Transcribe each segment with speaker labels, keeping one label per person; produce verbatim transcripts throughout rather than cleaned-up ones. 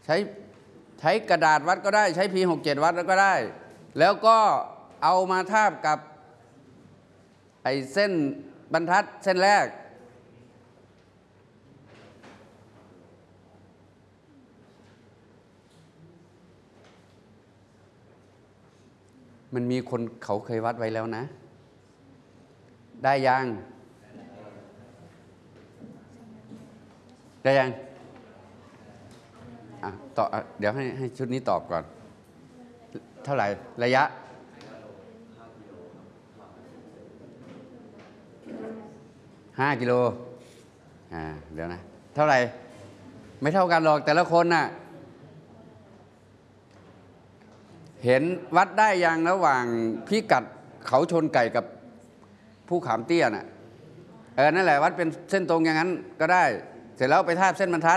Speaker 1: ใช้ใช้กระดาษวัดก็ได้ใช้ พี หกสิบเจ็ด วัดก็ได้แล้วก็เอามาทาบกับไอ้เส้นบรรทัดเส้นแรกมันมีคนเขาเคยวัดไว้แล้วนะได้ยังได้ยังอ่ะต่อเดี๋ยวให้ให้ชุดนี้ตอบก่อนเท่าไหร่ระยะห้ากิโลอ่าเดี๋ยวนะเท่าไหร่ไม่เท่ากันหรอกแต่ละคนน่ะเห็นวัดได้ยังระหว่างพิกัดเขาชนไก่กับภูขามเตี้ยน่ะเออนั่นแหละวัดเป็นเส้นตรงอย่างนั้นก็ได้เสร็จแล้วไปทาบเส้นบรรทัด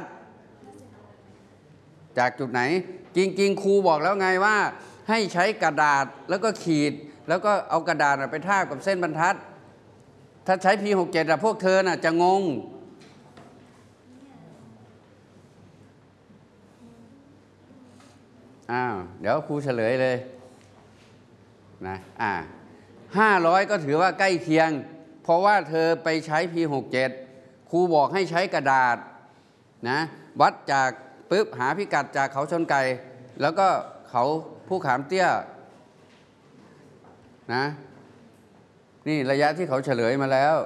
Speaker 1: จากจุดไหนจริงๆครูบอกแล้วไงว่าให้ใช้กระดาษแล้วก็ขีดแล้วก็เอากระดาษไปทาบกับเส้นบรรทัดถ้าใช้ พี หกสิบเจ็ด พวกเธอน่ะจะงงอ้าวเดี๋ยวครูเฉลยเลยนะอ่าห้าร้อยก็ถือว่าใกล้เคียงเพราะว่าเธอไปใช้ พี หกสิบเจ็ด ครูบอกให้ใช้กระดาษนะวัดจากปึ๊บหาพิกัดจากเขาชนไก่แล้วก็เขาภูขามเตี้ยนะนี่ระยะที่เขาเฉลยมาแล้ว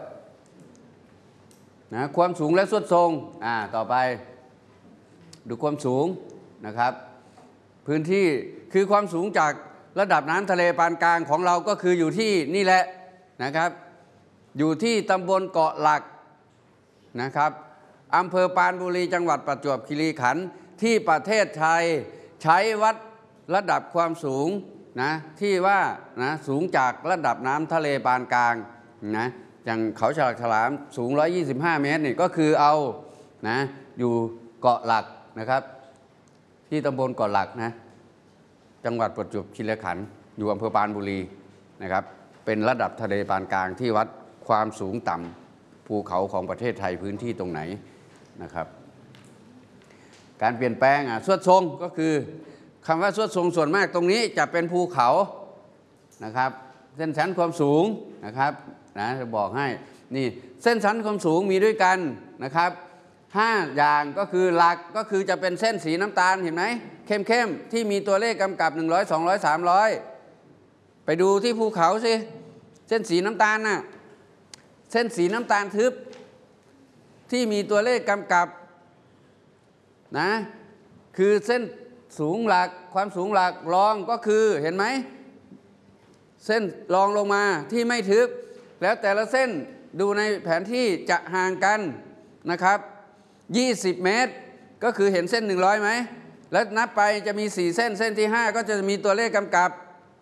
Speaker 1: นะความสูงและทรวดทรงอ่าต่อไปดูความสูงนะครับพื้นที่คือความสูงจากระดับน้ำทะเลปานกลางของเราก็คืออยู่ที่นี่แหละนะครับอยู่ที่ตำบลเกาะหลักนะครับอำเภอปรานบุรีจังหวัดประจวบคีรีขันธ์ที่ประเทศไทยใช้วัดระดับความสูงนะที่ว่านะสูงจากระดับน้ำทะเลปานกลางนะอย่างเขาฉลากฉลามสูงหนึ่งร้อยยี่สิบห้าเมตรนี่ก็คือเอานะอยู่เกาะหลักนะครับที่ตำบลเกาะหลักนะจังหวัดประจวบคีรีขันธ์อยู่อำเภอปรานบุรีนะครับเป็นระดับทะเลปานกลางที่วัดความสูงต่ำภูเขาของประเทศไทยพื้นที่ตรงไหนนะครับการเปลี่ยนแปลงอ่ะทรวดทรงก็คือคำว่าทรวดทรงส่วนมากตรงนี้จะเป็นภูเขานะครับเส้นชั้นความสูงนะครับนะจะบอกให้นี่เส้นชั้นความสูงมีด้วยกันนะครับห้าอย่างก็คือหลักก็คือจะเป็นเส้นสีน้ำตาลเห็นไหมเข้มๆที่มีตัวเลขกำกับหนึ่งร้อย สองร้อย สามร้อยไปดูที่ภูเขาสิเส้นสีน้ำตาลน่ะเส้นสีน้ำตาลทึบที่มีตัวเลขกำกับนะคือเส้นสูงหลักความสูงหลักรองก็คือเห็นไหมเส้นรองลงมาที่ไม่ทึบแล้วแต่ละเส้นดูในแผนที่จะห่างกันนะครับยี่สิบเมตรก็คือเห็นเส้นหนึ่งร้อยไหมแล้วนับไปจะมีสี่เส้นเส้นที่ห้าก็จะมีตัวเลขกำกับ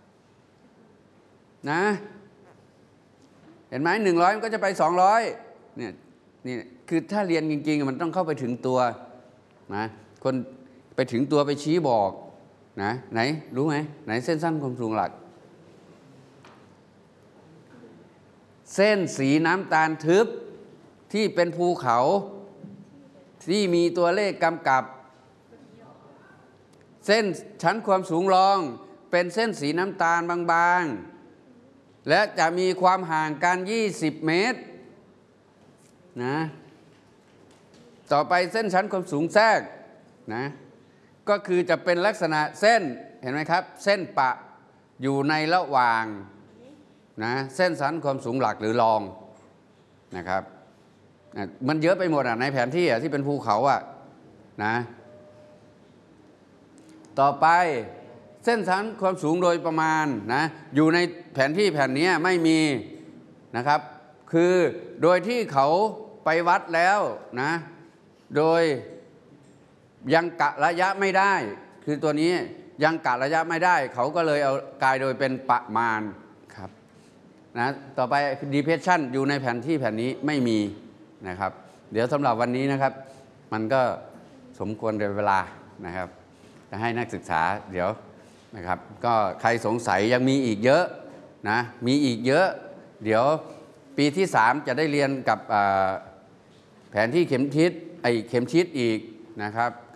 Speaker 1: นะเห็นไหมหนึ่งร้อยมันก็จะไปสองร้อยเนี่ยนี่คือถ้าเรียนจริงๆมันต้องเข้าไปถึงตัวนะคนไปถึงตัวไปชี้บอกนะไหนรู้ไหมไหนเส้นสั้นความสูงหลักเส้นสีน้ำตาลทึบที่เป็นภูเขาที่มีตัวเลขกำกับเส้นชั้นความสูงรองเป็นเส้นสีน้ำตาลบางๆและจะมีความห่างกันยี่สิบเมตรนะต่อไปเส้นชั้นความสูงแทรกนะก็คือจะเป็นลักษณะเส้นเห็นไหมครับเส้นปะอยู่ในระหว่างนะเส้นชั้นความสูงหลักหรือรองนะครับมันเยอะไปหมดอ่ะในแผนที่อ่ะที่เป็นภูเขาอ่ะนะต่อไปเส้นชั้นความสูงโดยประมาณนะอยู่ในแผนที่แผ่นนี้ไม่มีนะครับคือโดยที่เขาไปวัดแล้วนะโดยยังกะระยะไม่ได้คือตัวนี้ยังกะระยะไม่ได้เขาก็เลยเอากลายโดยเป็นประมาณครับนะต่อไป depression อยู่ในแผนที่แผ่นนี้ไม่มีนะครับเดี๋ยวสำหรับวันนี้นะครับมันก็สมควรในเวลานะครับจะให้นักศึกษาเดี๋ยวนะครับก็ใครสงสัยยังมีอีกเยอะนะมีอีกเยอะเดี๋ยวปีที่สามจะได้เรียนกับแผนที่เข็มทิศไอเข็มทิศอีกนะครับ